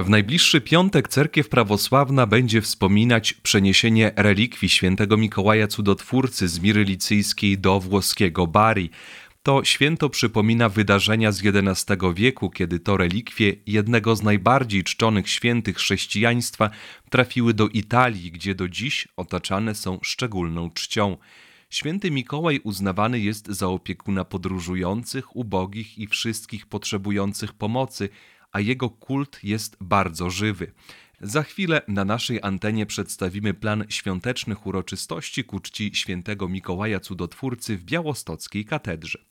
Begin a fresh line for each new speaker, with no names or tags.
W najbliższy piątek cerkiew prawosławna będzie wspominać przeniesienie relikwii świętego Mikołaja Cudotwórcy z Miry Licyjskiej do włoskiego Bari. To święto przypomina wydarzenia z XI wieku, kiedy to relikwie jednego z najbardziej czczonych świętych chrześcijaństwa trafiły do Italii, gdzie do dziś otaczane są szczególną czcią. Święty Mikołaj uznawany jest za opiekuna podróżujących, ubogich i wszystkich potrzebujących pomocy, a jego kult jest bardzo żywy. Za chwilę na naszej antenie przedstawimy plan świątecznych uroczystości ku czci świętego Mikołaja Cudotwórcy w białostockiej katedrze.